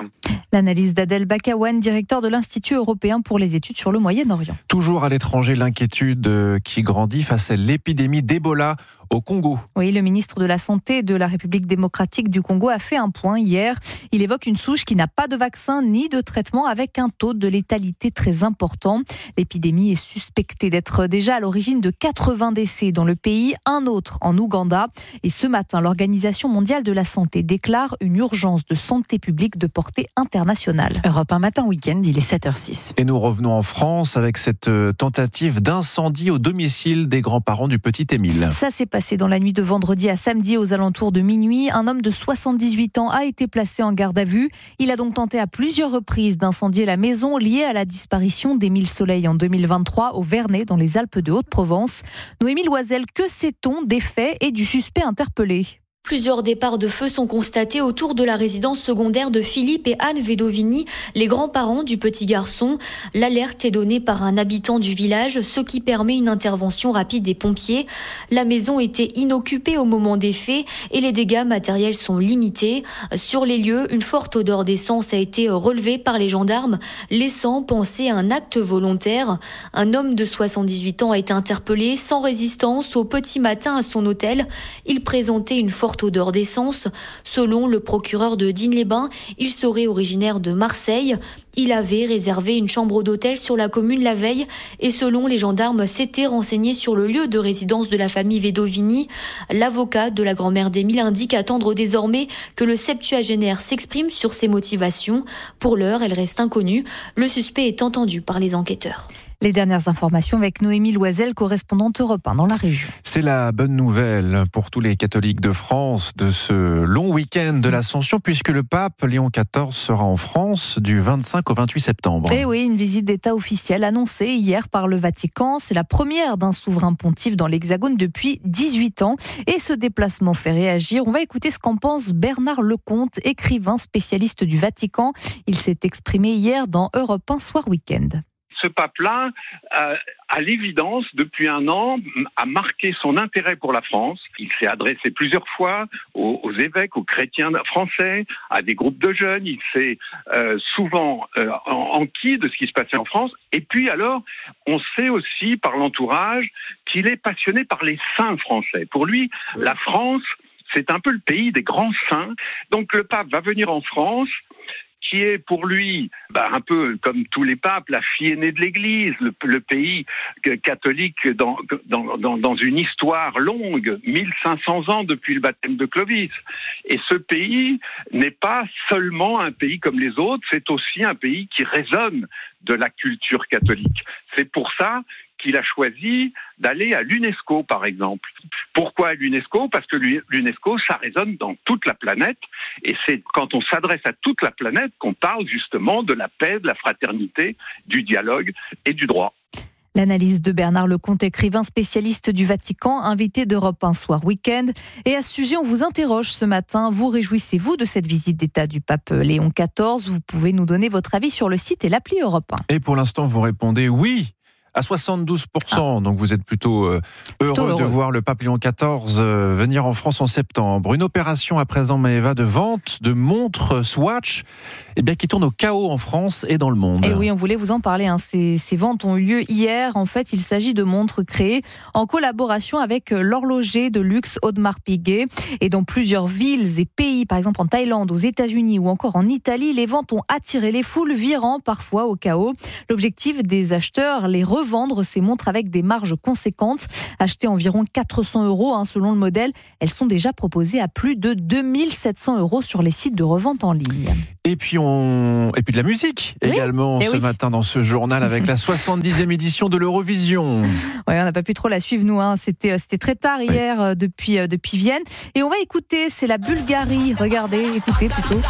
Speaker 1: L'analyse d'Adel Bakawan, directeur de l'Institut européen pour les études sur le Moyen-Orient.
Speaker 2: Toujours à l'étranger, l'inquiétude qui grandit face à l'épidémie d'Ebola au Congo.
Speaker 1: Oui, le ministre de la Santé de la République démocratique du Congo a fait un point hier. Il évoque une souche qui n'a pas de vaccin ni de traitement avec un taux de létalité très important. L'épidémie est suspectée d'être déjà à l'origine de quatre-vingts décès dans le pays, un autre en Ouganda. Et ce matin, l'Organisation mondiale de la santé déclare une urgence de santé publique de portée internationale.
Speaker 3: Europe un matin week-end, il est sept heures six.
Speaker 2: Et nous revenons en France avec cette tentative d'incendie au domicile des grands-parents du petit Émile.
Speaker 1: Ça s'est passé dans la nuit de vendredi à samedi aux alentours de minuit. Un homme de soixante-dix-huit ans a été placé en garde à vue. Il a donc tenté à plusieurs reprises d'incendier la maison liée à la disparition d'Émile Soleil en deux mille vingt-trois au Vernet dans les Alpes de Haute-Provence. Noémie Loisel, que sait-on des faits et du suspect interpellé ?
Speaker 15: Plusieurs départs de feu sont constatés autour de la résidence secondaire de Philippe et Anne Vedovini, les grands-parents du petit garçon. L'alerte est donnée par un habitant du village, ce qui permet une intervention rapide des pompiers. La maison était inoccupée au moment des faits et les dégâts matériels sont limités. Sur les lieux, une forte odeur d'essence a été relevée par les gendarmes, laissant penser à un acte volontaire. Un homme de soixante-dix-huit ans a été interpellé sans résistance au petit matin à son hôtel. Il présentait une forte odeur d'essence. Selon le procureur de Digne-les-Bains, il serait originaire de Marseille. Il avait réservé une chambre d'hôtel sur la commune la veille et selon les gendarmes, s'était renseigné sur le lieu de résidence de la famille Vedovini. L'avocat de la grand-mère d'Émile indique attendre désormais que le septuagénaire s'exprime sur ses motivations. Pour l'heure, elle reste inconnue. Le suspect est entendu par les enquêteurs.
Speaker 1: Les dernières informations avec Noémie Loisel, correspondante Europe un dans la région.
Speaker 2: C'est la bonne nouvelle pour tous les catholiques de France de ce long week-end de l'Ascension, puisque le pape Léon quatorze sera en France du vingt-cinq au vingt-huit septembre.
Speaker 1: Et oui, une visite d'État officielle annoncée hier par le Vatican. C'est la première d'un souverain pontife dans l'Hexagone depuis dix-huit ans. Et ce déplacement fait réagir. On va écouter ce qu'en pense Bernard Lecomte, écrivain spécialiste du Vatican. Il s'est exprimé hier dans Europe un Soir Week-end.
Speaker 16: Ce pape-là, euh, à l'évidence, depuis un an, a marqué son intérêt pour la France. Il s'est adressé plusieurs fois aux, aux évêques, aux chrétiens français, à des groupes de jeunes. Il s'est euh, souvent euh, enquis de ce qui se passait en France. Et puis alors, on sait aussi par l'entourage qu'il est passionné par les saints français. Pour lui, la France, c'est un peu le pays des grands saints. Donc le pape va venir en France, qui est pour lui, bah, un peu comme tous les papes, la fille aînée de l'Église, le, le pays catholique dans, dans, dans, dans une histoire longue, mille cinq cents ans depuis le baptême de Clovis. Et ce pays n'est pas seulement un pays comme les autres, c'est aussi un pays qui résonne de la culture catholique. C'est pour ça qu'il a choisi d'aller à l'UNESCO, par exemple. Pourquoi à l'UNESCO ? Parce que l'UNESCO, ça résonne dans toute la planète, et c'est quand on s'adresse à toute la planète qu'on parle justement de la paix, de la fraternité, du dialogue et du droit.
Speaker 1: L'analyse de Bernard Lecomte, écrivain spécialiste du Vatican, invité d'Europe un Soir Week-end. Et à ce sujet, on vous interroge ce matin. Vous réjouissez-vous de cette visite d'État du pape Léon quatorze ? Vous pouvez nous donner votre avis sur le site et l'appli Europe un.
Speaker 2: Et pour l'instant, vous répondez oui à soixante-douze pour cent. Ah. Donc vous êtes plutôt, euh, heureux, plutôt heureux de voir le pape Léon quatorze euh, venir en France en septembre. Une opération à présent, Maëva, de vente de montres Swatch, eh bien, qui tourne au chaos en France et dans le monde.
Speaker 1: Et oui, on voulait vous en parler. Hein. Ces, ces ventes ont eu lieu hier. En fait, il s'agit de montres créées en collaboration avec l'horloger de luxe Audemars Piguet. Et dans plusieurs villes et pays, par exemple en Thaïlande, aux États-Unis ou encore en Italie, les ventes ont attiré les foules, virant parfois au chaos. L'objectif des acheteurs, les revendre ces montres avec des marges conséquentes. Achetées environ quatre cents euros hein, selon le modèle, elles sont déjà proposées à plus de deux mille sept cents euros sur les sites de revente en ligne.
Speaker 2: Et puis, on... Et puis de la musique oui, également ce oui. matin dans ce journal avec la soixante-dixième édition de l'Eurovision.
Speaker 1: Oui, on n'a pas pu trop la suivre nous, hein. c'était, c'était très tard hier oui. depuis, depuis Vienne. Et on va écouter, c'est la Bulgarie. Regardez, écoutez plutôt.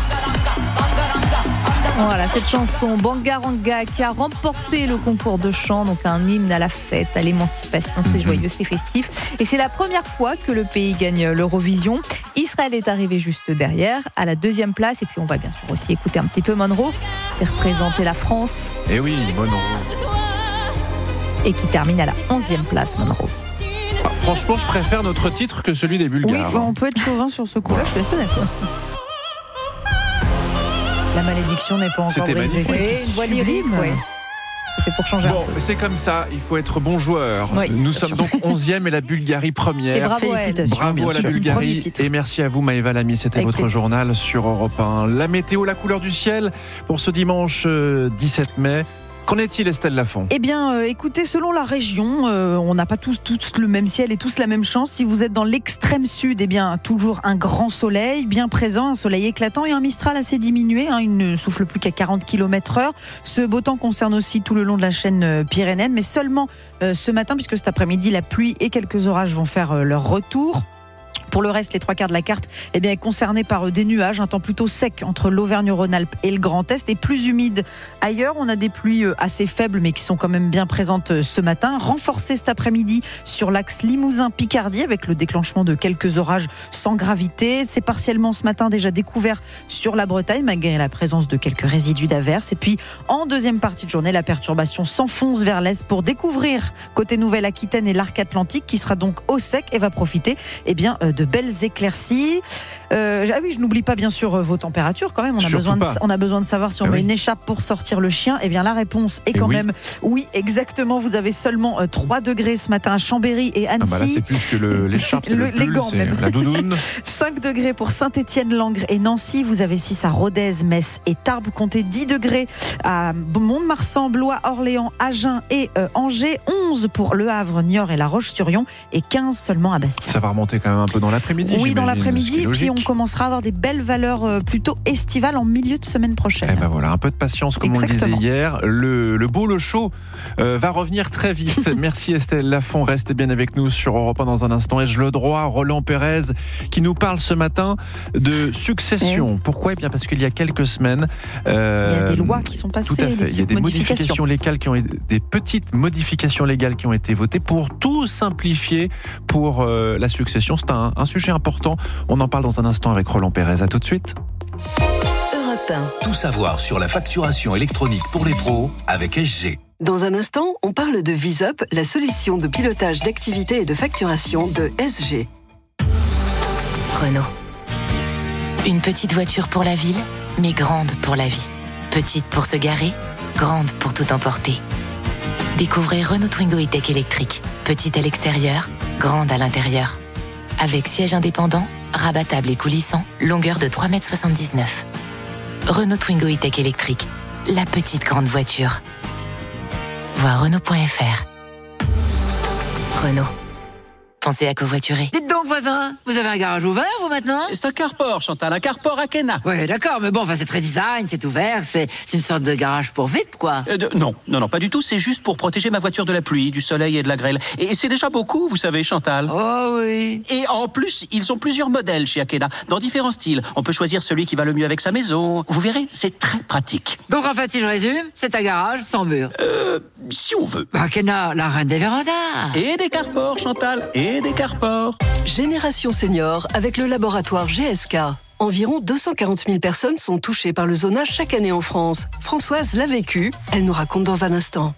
Speaker 1: Voilà, cette chanson Bangaranga qui a remporté le concours de chant, donc un hymne à la fête, à l'émancipation, c'est joyeux, c'est festif. Et c'est la première fois que le pays gagne l'Eurovision. Israël est arrivé juste derrière, à la deuxième place. Et puis on va bien sûr aussi écouter un petit peu Monroe, qui représentait la France.
Speaker 2: Et oui, Monroe.
Speaker 1: Et qui termine à la onzième place, Monroe.
Speaker 2: Ah, franchement, je préfère notre titre que celui des Bulgares.
Speaker 3: Oui, on peut être chauvin sur ce coup-là, je suis assez d'accord. La malédiction n'est pas encore
Speaker 2: C'était
Speaker 3: brisée.
Speaker 2: magnifique.
Speaker 3: C'est une voix lyrique, oui. C'était pour changer
Speaker 2: Bon,
Speaker 3: un peu.
Speaker 2: c'est comme ça, il faut être bon joueur.
Speaker 3: Oui,
Speaker 2: Nous
Speaker 3: bien
Speaker 2: sommes
Speaker 3: sûr.
Speaker 2: donc onzième et la Bulgarie première.
Speaker 3: Et bravo à elle.
Speaker 2: Bravo
Speaker 3: bien
Speaker 2: à la
Speaker 3: sûr. Premier
Speaker 2: Bulgarie
Speaker 3: titre.
Speaker 2: et merci à vous Maëva Lamy, c'était
Speaker 3: Avec
Speaker 2: votre
Speaker 3: plaisir.
Speaker 2: journal sur Europe un. La météo, la couleur du ciel pour ce dimanche euh, dix-sept mai. Qu'en est-il Estelle Lafont?
Speaker 3: Eh bien, euh, écoutez, selon la région, euh, on n'a pas tous, tous le même ciel et tous la même chance. Si vous êtes dans l'extrême sud, eh bien, toujours un grand soleil bien présent, un soleil éclatant et un Mistral assez diminué. Hein, il ne souffle plus qu'à quarante kilomètres heure. Ce beau temps concerne aussi tout le long de la chaîne euh, pyrénéenne, mais seulement euh, ce matin, puisque cet après-midi, la pluie et quelques orages vont faire euh, leur retour. Pour le reste, les trois quarts de la carte eh bien, est concernée par des nuages, un temps plutôt sec entre l'Auvergne-Rhône-Alpes et le Grand Est et plus humide ailleurs. On a des pluies assez faibles mais qui sont quand même bien présentes ce matin, renforcées cet après-midi sur l'axe Limousin-Picardie avec le déclenchement de quelques orages sans gravité. C'est partiellement ce matin déjà découvert sur la Bretagne malgré la présence de quelques résidus d'averses. Et puis en deuxième partie de journée, la perturbation s'enfonce vers l'est pour découvrir côté Nouvelle-Aquitaine et l'arc atlantique qui sera donc au sec et va profiter eh bien, de belles éclaircies. Euh, ah oui, je n'oublie pas bien sûr vos températures quand même. On a, besoin de, on a besoin de savoir si on ah met oui. une écharpe pour sortir le chien. Eh bien la réponse est et quand oui. même oui, exactement. Vous avez seulement euh, trois degrés ce matin à Chambéry et Annecy.
Speaker 2: Ah bah là, c'est plus que le, l'écharpe, c'est le, le pull, les gants c'est même. La doudoune.
Speaker 3: cinq degrés pour Saint-Étienne, Langres et Nancy. Vous avez six à Rodez, Metz et Tarbes. Comptez dix degrés à Mont-de-Marsan, Blois, Orléans, Agen et euh, Angers. onze pour Le Havre, Niort et La Roche-sur-Yon et quinze seulement à Bastia.
Speaker 2: Ça va remonter quand même un peu dans l'après-midi.
Speaker 3: Oui, dans l'après-midi, puis on commencera à avoir des belles valeurs plutôt estivales en milieu de semaine prochaine.
Speaker 2: Eh ben voilà, un peu de patience, comme Exactement. on le disait hier. Le, le beau, le chaud euh, va revenir très vite. Merci Estelle Lafont, restez bien avec nous sur Europe un dans un instant. Ai-je le droit? Roland Pérez qui nous parle ce matin de succession. Eh. Pourquoi? Eh bien parce qu'il y a quelques semaines,
Speaker 3: euh, il y a des lois qui sont passées.
Speaker 2: Tout à fait. Il y a des modifications. modifications légales qui ont des petites modifications légales qui ont été votées pour tout simplifier pour euh, la succession. C'est un, un sujet important. On en parle dans un instant avec Roland Pérez. À tout de suite.
Speaker 8: Europe un. Tout savoir sur la facturation électronique pour les pros avec S G.
Speaker 17: Dans un instant, on parle de VisUp, la solution de pilotage d'activité et de facturation de S G.
Speaker 9: Renault. Une petite voiture pour la ville, mais grande pour la vie. Petite pour se garer, grande pour tout emporter. Découvrez Renault Twingo E-Tech électrique. Petite à l'extérieur, grande à l'intérieur. Avec siège indépendant, rabattable et coulissant, longueur de trois mètres soixante-dix-neuf. Renault Twingo E-Tech électrique, la petite grande voiture. Voir Renault point F R. Renault. Pensez à covoiturer.
Speaker 18: Dites donc, voisin, vous avez un garage ouvert, vous, maintenant?
Speaker 19: C'est un carport, Chantal, un carport à Kena.
Speaker 18: Oui, d'accord, mais bon, enfin, c'est très design, c'est ouvert, c'est, c'est une sorte de garage pour V I P, quoi.
Speaker 19: Euh, de, non, non, non, pas du tout, c'est juste pour protéger ma voiture de la pluie, du soleil et de la grêle. Et c'est déjà beaucoup, vous savez, Chantal.
Speaker 18: Oh oui.
Speaker 19: Et en plus, ils ont plusieurs modèles chez Akena, dans différents styles. On peut choisir celui qui va le mieux avec sa maison. Vous verrez, c'est très pratique.
Speaker 18: Donc, en fait, si je résume, c'est un garage sans mur.
Speaker 19: Euh, si on veut.
Speaker 18: Akena, la reine des vérandas.
Speaker 19: Et des carports, Chantal, et des carports.
Speaker 17: Génération Senior avec le laboratoire G S K. Environ deux cent quarante mille personnes sont touchées par le zonage chaque année en France. Françoise l'a vécu, elle nous raconte dans un instant.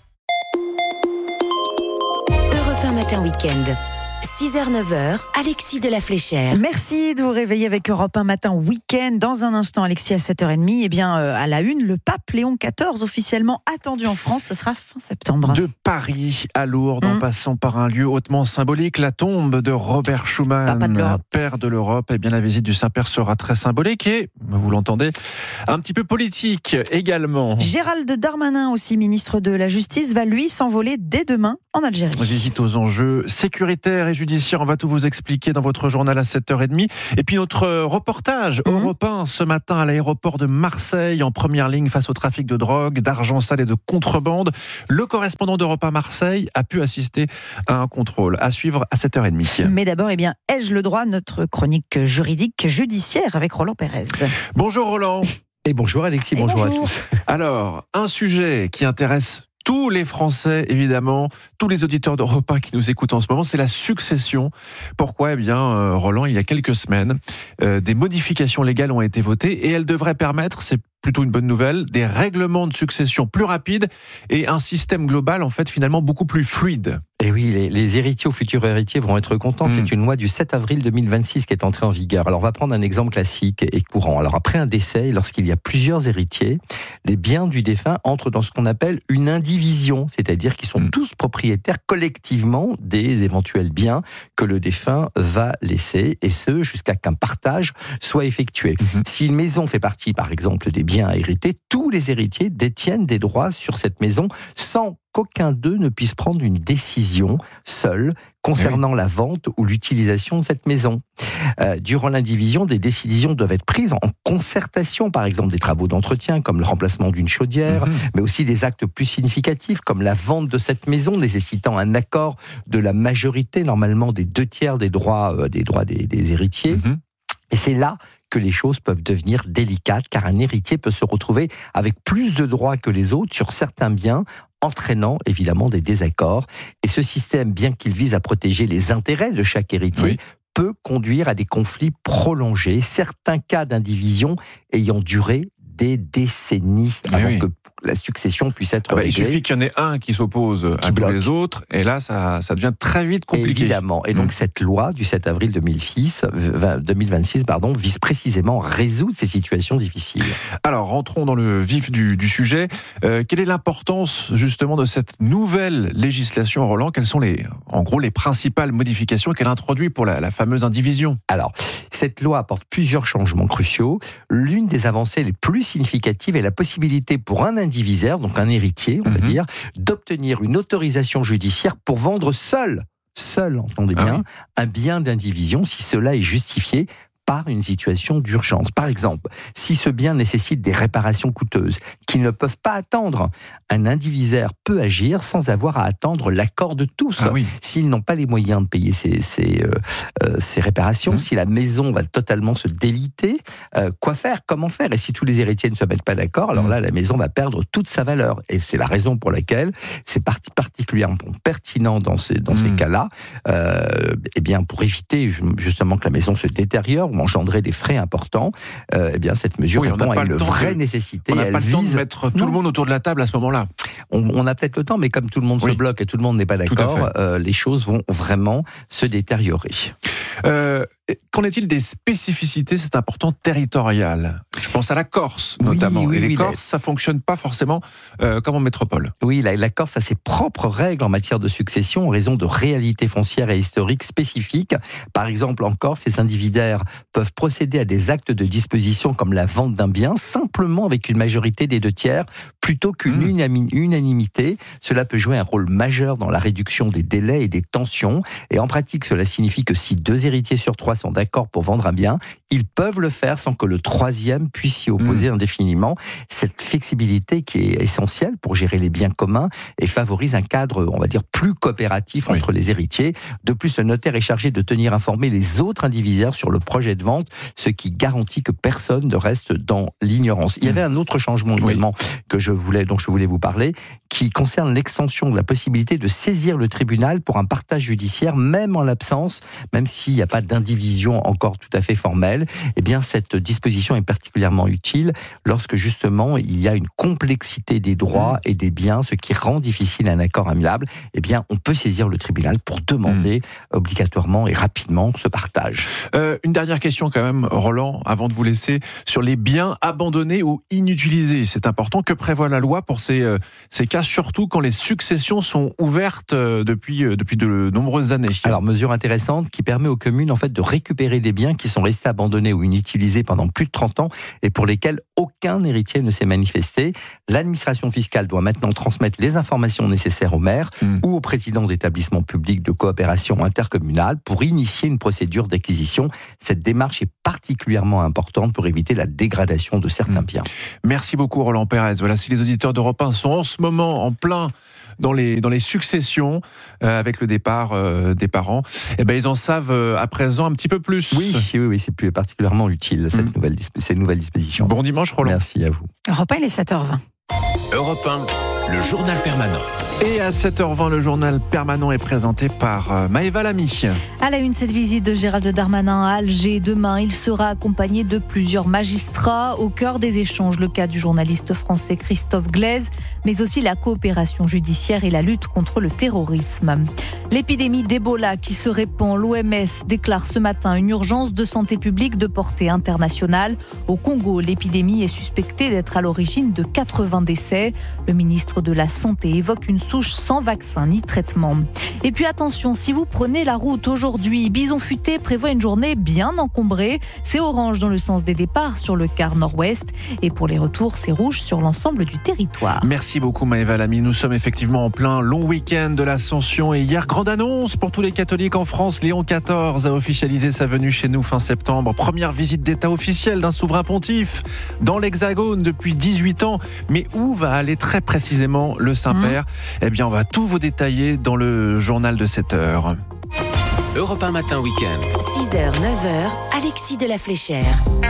Speaker 9: Europe un matin week-end. six heures neuf heures, Alexis de la Fléchère.
Speaker 3: Merci de vous réveiller avec Europe un matin week-end. Dans un instant, Alexis, à sept heures trente, eh bien, euh, à la une, le pape Léon quatorze, officiellement attendu en France. Ce sera fin septembre.
Speaker 2: De Paris à Lourdes, mmh. en passant par un lieu hautement symbolique, la tombe de Robert Schuman,
Speaker 3: de
Speaker 2: père de l'Europe. Eh bien, la visite du Saint-Père sera très symbolique et, vous l'entendez, un petit peu politique également.
Speaker 3: Gérald Darmanin, aussi ministre de la Justice, va lui s'envoler dès demain en Algérie.
Speaker 2: Visite aux enjeux sécuritaires et judiciaire, on va tout vous expliquer dans votre journal à sept heures trente. Et puis notre reportage mmh. Europe un ce matin à l'aéroport de Marseille, en première ligne face au trafic de drogue, d'argent sale et de contrebande. Le correspondant d'Europe un Marseille a pu assister à un contrôle. À suivre à sept heures trente.
Speaker 3: Mais d'abord, eh bien, ai-je le droit, notre chronique juridique judiciaire avec Roland Pérez.
Speaker 2: Bonjour Roland.
Speaker 5: Et bonjour Alexis, bonjour, bonjour à tous.
Speaker 2: Alors, un sujet qui intéresse tous les Français, évidemment, tous les auditeurs d'Europe un qui nous écoutent en ce moment, c'est la succession. Pourquoi? Eh bien, euh, Roland, il y a quelques semaines, euh, des modifications légales ont été votées et elles devraient permettre, c'est plutôt une bonne nouvelle, des règlements de succession plus rapides et un système global, en fait, finalement, beaucoup plus fluide.
Speaker 20: Et oui, les, les héritiers ou futurs héritiers vont être contents. Mmh. C'est une loi du sept avril deux mille vingt-six qui est entrée en vigueur. Alors, on va prendre un exemple classique et courant. Alors, après un décès, lorsqu'il y a plusieurs héritiers, les biens du défunt entrent dans ce qu'on appelle une indivision, c'est-à-dire qu'ils sont mmh. tous propriétaires collectivement des éventuels biens que le défunt va laisser, et ce, jusqu'à qu'un partage soit effectué. Mmh. Si une maison fait partie, par exemple, des biens à hériter, tous les héritiers détiennent des droits sur cette maison sans qu'aucun d'eux ne puisse prendre une décision seul concernant oui. la vente ou l'utilisation de cette maison. Euh, durant l'indivision, des décisions doivent être prises en concertation, par exemple des travaux d'entretien comme le remplacement d'une chaudière, mmh. mais aussi des actes plus significatifs comme la vente de cette maison nécessitant un accord de la majorité, normalement des deux tiers des droits, euh, des, droits des, des héritiers. Mmh. Et c'est là que les choses peuvent devenir délicates, car un héritier peut se retrouver avec plus de droits que les autres sur certains biens, entraînant évidemment des désaccords. Et ce système, bien qu'il vise à protéger les intérêts de chaque héritier, oui. peut conduire à des conflits prolongés, certains cas d'indivision ayant duré des décennies oui, avant oui. que la succession puisse être
Speaker 2: ah bah,
Speaker 20: réglée.
Speaker 2: Il suffit qu'il y en ait un qui s'oppose qui à bloque. tous les autres, et là, ça, ça devient très vite compliqué.
Speaker 20: Évidemment. Et donc, mmh. cette loi du sept avril deux mille vingt-six pardon, vise précisément à résoudre ces situations difficiles.
Speaker 2: Alors, rentrons dans le vif du, du sujet. Euh, quelle est l'importance, justement, de cette nouvelle législation, Roland ? Quelles sont, les, en gros, les principales modifications qu'elle introduit pour la, la fameuse indivision ?
Speaker 20: Alors, cette loi apporte plusieurs changements cruciaux. L'une des avancées les plus significatives est la possibilité pour un indivisaire, donc un héritier, on mmh. va dire, d'obtenir une autorisation judiciaire pour vendre seul, seul, entendez bien, ah oui. un bien d'indivision si cela est justifié par une situation d'urgence. Par exemple, si ce bien nécessite des réparations coûteuses qui ne peuvent pas attendre, un indivisaire peut agir sans avoir à attendre l'accord de tous. Ah oui. S'ils n'ont pas les moyens de payer ces, ces, euh, euh, ces réparations, mmh. si la maison va totalement se déliter, euh, quoi faire ? Comment faire ? Et si tous les héritiers ne se mettent pas d'accord, alors là, la maison va perdre toute sa valeur. Et c'est la raison pour laquelle c'est particulièrement pertinent dans ces, dans mmh. ces cas-là, euh, eh bien, pour éviter justement que la maison se détériore, engendrer des frais importants, euh, eh bien cette mesure oui, répond à une vraie de, nécessité.
Speaker 2: On n'a pas le temps de mettre tout non. le monde autour de la table à ce moment-là.
Speaker 20: On, on a peut-être le temps, mais comme tout le monde oui. se bloque et tout le monde n'est pas d'accord, euh, les choses vont vraiment se détériorer.
Speaker 2: Euh, qu'en est-il des spécificités, c'est important, territoriales ? Je pense à la Corse, notamment. Oui, oui, et les oui, Corses, la... ça fonctionne pas forcément euh, comme en métropole.
Speaker 20: Oui, la, la Corse a ses propres règles en matière de succession en raison de réalités foncières et historiques spécifiques. Par exemple, en Corse, les indivisaires peuvent procéder à des actes de disposition comme la vente d'un bien simplement avec une majorité des deux tiers plutôt qu'une mmh. unanimité. Cela peut jouer un rôle majeur dans la réduction des délais et des tensions. Et en pratique, cela signifie que si deux héritiers sur trois sont d'accord pour vendre un bien, ils peuvent le faire sans que le troisième puisse s'y opposer mmh. indéfiniment. Cette flexibilité qui est essentielle pour gérer les biens communs et favorise un cadre, on va dire, plus coopératif oui. entre les héritiers. De plus, le notaire est chargé de tenir informés les autres indivisaires sur le projet de vente, ce qui garantit que personne ne reste dans l'ignorance. Il y avait un autre changement également oui. que je voulais, dont je voulais vous parler, qui concerne l'extension de la possibilité de saisir le tribunal pour un partage judiciaire, même en l'absence, même s'il n'y a pas d'indivision encore tout à fait formelle. Eh bien, cette disposition est particulièrement utile lorsque justement il y a une complexité des droits et des biens, ce qui rend difficile un accord amiable. Eh bien, on peut saisir le tribunal pour demander mmh. obligatoirement et rapidement ce partage.
Speaker 2: Euh, une dernière question quand même, Roland, avant de vous laisser, sur les biens abandonnés ou inutilisés. C'est important. Que prévoit la loi pour ces, euh, ces cas, surtout quand les successions sont ouvertes euh, depuis, euh, depuis de nombreuses années?
Speaker 20: Alors, mesure intéressante qui permet aux communes en fait, de récupérer des biens qui sont restés abandonnés ou inutilisés pendant plus de trente ans et pour lesquels aucun héritier ne s'est manifesté. L'administration fiscale doit maintenant transmettre les informations nécessaires au maire mmh. ou au président d'établissement public de coopération intercommunale pour initier une procédure d'acquisition. Cette démarche est particulièrement importante pour éviter la dégradation de certains mmh. biens.
Speaker 2: Merci beaucoup Roland Pérez. Voilà, si les auditeurs d'Europe un sont en ce moment en plein dans les, dans les successions euh, avec le départ euh, des parents, eh ben, ils en savent euh, à présent un petit peu plus.
Speaker 20: Oui, oui, oui c'est plus particulièrement utile cette mmh. nouvelle, ces nouvelles dispositions.
Speaker 2: Bon dimanche Roland.
Speaker 20: Merci à vous.
Speaker 3: Europe un, il est sept heures vingt.
Speaker 8: Europe un, le journal permanent.
Speaker 2: Et à sept heures vingt, le journal permanent est présenté par Maëva Lamy.
Speaker 21: À la une, cette visite de Gérald Darmanin à Alger. Demain, il sera accompagné de plusieurs magistrats. Au cœur des échanges, le cas du journaliste français Christophe Glaise, mais aussi la coopération judiciaire et la lutte contre le terrorisme. L'épidémie d'Ebola qui se répand, l'O M S déclare ce matin une urgence de santé publique de portée internationale. Au Congo, l'épidémie est suspectée d'être à l'origine de quatre-vingts décès. Le ministre de la Santé évoque une souche sans vaccin ni traitement. Et puis attention, si vous prenez la route aujourd'hui, Bison Futé prévoit une journée bien encombrée. C'est orange dans le sens des départs sur le quart nord-ouest. Et pour les retours, c'est rouge sur l'ensemble du territoire.
Speaker 2: Merci beaucoup Maëva Lamy. Nous sommes effectivement en plein long week-end de l'Ascension. Et hier, grande annonce pour tous les catholiques en France. Léon quatorze a officialisé sa venue chez nous fin septembre. Première visite d'État officielle d'un souverain pontife dans l'Hexagone depuis dix-huit ans. Mais où va aller très précisément le Saint-Père ? Mmh. Eh bien, on va tout vous détailler dans le journal de sept heures.
Speaker 8: Europe un matin week-end.
Speaker 9: six heures, neuf heures, Alexis de la Fléchère.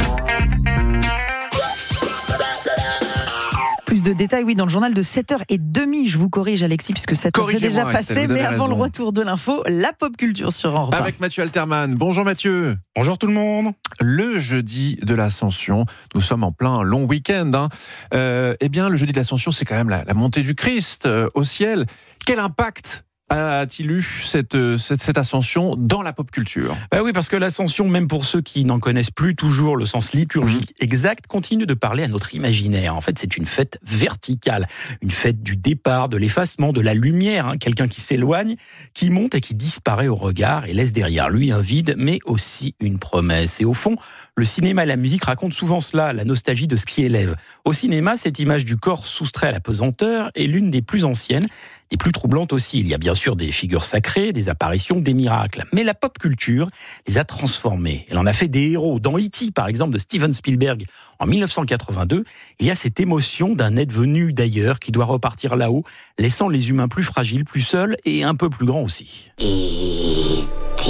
Speaker 3: Plus de détails, oui, dans le journal de sept heures trente. Je vous corrige, Alexis, puisque sept heures c'est déjà passé. Mais avant raison. Le retour de l'info, la pop culture sur Europe un.
Speaker 2: Avec Mathieu Alterman. Bonjour Mathieu.
Speaker 22: Bonjour tout le monde.
Speaker 2: Le jeudi de l'Ascension, nous sommes en plein long week-end. Hein. Euh, eh bien, le jeudi de l'Ascension, c'est quand même la, la montée du Christ euh, au ciel. Quel impact a-t-il eu cette, cette, cette ascension dans la pop culture ?
Speaker 22: Bah oui, parce que l'ascension, même pour ceux qui n'en connaissent plus toujours le sens liturgique exact, continue de parler à notre imaginaire. En fait, c'est une fête verticale, une fête du départ, de l'effacement, de la lumière. Hein. Quelqu'un qui s'éloigne, qui monte et qui disparaît au regard et laisse derrière lui un vide, mais aussi une promesse. Et au fond, le cinéma et la musique racontent souvent cela, la nostalgie de ce qui élève. Au cinéma, cette image du corps soustrait à la pesanteur est l'une des plus anciennes, des plus troublantes aussi. Il y a bien sûr des figures sacrées, des apparitions, des miracles. Mais la pop culture les a transformés. Elle en a fait des héros. Dans E T, par exemple, de Steven Spielberg, en dix-neuf cent quatre-vingt-deux, il y a cette émotion d'un être venu d'ailleurs qui doit repartir là-haut, laissant les humains plus fragiles, plus seuls et un peu plus grands aussi.
Speaker 23: E T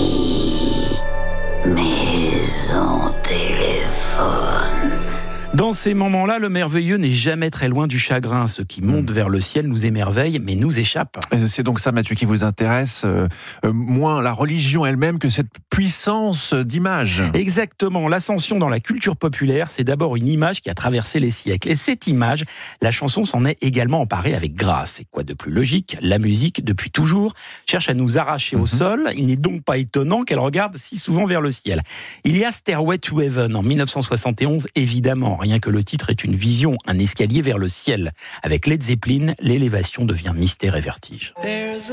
Speaker 23: Maison téléphone.
Speaker 22: Dans ces moments-là, le merveilleux n'est jamais très loin du chagrin. Ce qui monte vers le ciel nous émerveille, mais nous échappe.
Speaker 2: C'est donc ça, Mathieu, qui vous intéresse, euh, moins la religion elle-même que cette puissance d'image.
Speaker 22: Exactement. L'ascension dans la culture populaire, c'est d'abord une image qui a traversé les siècles. Et cette image, la chanson s'en est également emparée avec grâce. Et quoi de plus logique ? La musique, depuis toujours, cherche à nous arracher mm-hmm. au sol. Il n'est donc pas étonnant qu'elle regarde si souvent vers le ciel. Il y a Stairway to Heaven en dix-neuf cent soixante et onze, évidemment. Rien que le titre est une vision, un escalier vers le ciel. Avec Led Zeppelin, l'élévation devient mystère et vertige.